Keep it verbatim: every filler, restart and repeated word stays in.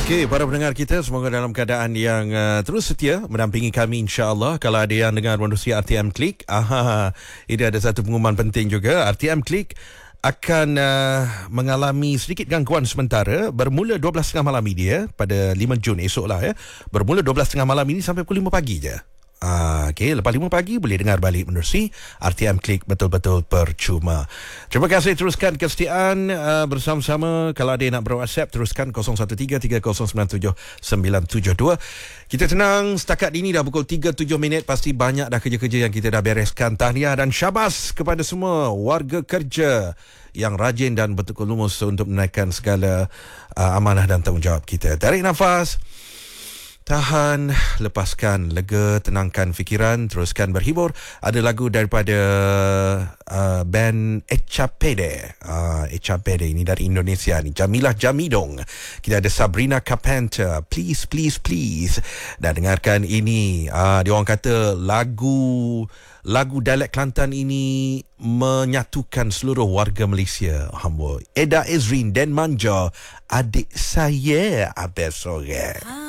Okey, para pendengar kita semoga dalam keadaan yang uh, terus setia mendampingi kami insya-Allah. Kalau ada yang dengar menerusi R T M Klik, aha, ini ada satu pengumuman penting juga. R T M Klik akan uh, mengalami sedikit gangguan sementara bermula dua belas tiga puluh malam ini ya, pada lima Jun esok lah ya. Bermula dua belas tiga puluh malam ini sampai pukul lima pagi je. Ah, okay. Lepas lima pagi boleh dengar balik menerusi R T M Klik, betul-betul percuma. Terima kasih, teruskan kesetiaan uh, bersama-sama. Kalau ada yang nak ber-WhatsApp, teruskan kosong satu tiga tiga kosong sembilan tujuh sembilan tujuh dua. Kita tenang, setakat ini dah pukul tiga tujuh minit. Pasti banyak dah kerja-kerja yang kita dah bereskan. Tahniah dan syabas kepada semua warga kerja yang rajin dan betul lumus untuk menaikkan segala uh, amanah dan tanggungjawab kita. Tarik nafas, tahan, lepaskan, lega, tenangkan fikiran, teruskan berhibur. Ada lagu daripada uh, band Echapede. Uh, Echapede ini dari Indonesia ni. Jamilah Jamidong. Kita ada Sabrina Carpenter. Please, please, please. Dan dengarkan ini. Uh, dia orang kata lagu lagu dialek Kelantan ini menyatukan seluruh warga Malaysia. Hamba Eda Ezrin dan Manja, adik saya Abel Sore.